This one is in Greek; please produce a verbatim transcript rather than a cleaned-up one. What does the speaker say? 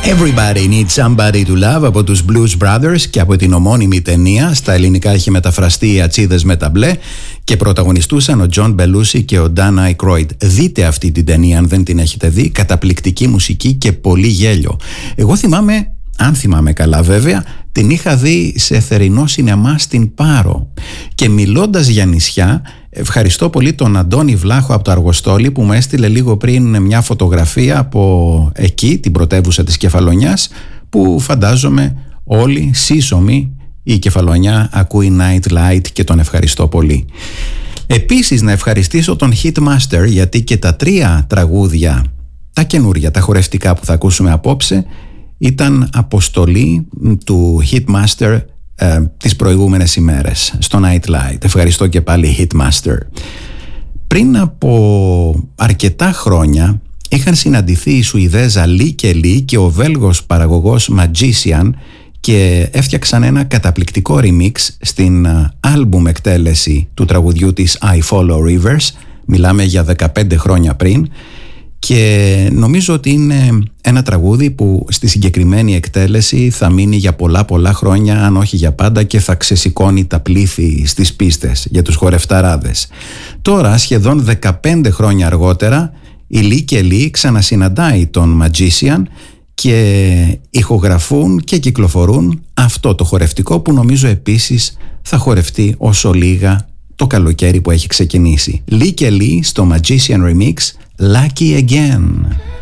Everybody Needs Somebody to Love από τους Blues Brothers και από την ομώνυμη ταινία. Στα ελληνικά έχει μεταφραστεί οι Ατσίδες με τα μπλε και πρωταγωνιστούσαν ο Τζον Μπελούσι και ο Ντάν Άικροϊντ. Δείτε αυτή την ταινία αν δεν την έχετε δει. Καταπληκτική μουσική και πολύ γέλιο. Εγώ θυμάμαι, αν θυμάμαι καλά βέβαια, την είχα δει σε θερινό σινεμά στην Πάρο. Και μιλώντας για νησιά, ευχαριστώ πολύ τον Αντώνη Βλάχο από το Αργοστόλι που μου έστειλε λίγο πριν μια φωτογραφία από εκεί, την πρωτεύουσα της Κεφαλονιάς, που φαντάζομαι όλοι σύσσωμοι η Κεφαλονιά ακούει Night Light και τον ευχαριστώ πολύ. Επίσης να ευχαριστήσω τον Hitmaster, γιατί και τα τρία τραγούδια, τα καινούρια, τα χορευτικά που θα ακούσουμε απόψε, ήταν αποστολή του Hitmaster ε, τις προηγούμενες ημέρες στο Night Light. Ευχαριστώ και πάλι Hitmaster. Πριν από αρκετά χρόνια είχαν συναντηθεί η Σουηδέζα Lee Kelly και ο Βέλγος παραγωγός Magician και έφτιαξαν ένα καταπληκτικό remix στην άλμπουμ εκτέλεση του τραγουδιού της I Follow Rivers. Μιλάμε για δεκαπέντε χρόνια πριν. Και νομίζω ότι είναι ένα τραγούδι που στη συγκεκριμένη εκτέλεση θα μείνει για πολλά πολλά χρόνια, αν όχι για πάντα, και θα ξεσηκώνει τα πλήθη στις πίστες για τους χορευταράδες. Τώρα, σχεδόν δεκαπέντε χρόνια αργότερα, η Lee Kelly ξανασυναντάει τον Magician και ηχογραφούν και κυκλοφορούν αυτό το χορευτικό που νομίζω επίσης θα χορευτεί όσο λίγα το καλοκαίρι που έχει ξεκινήσει. Lee Kelly στο Magician Remix, Lucky Again.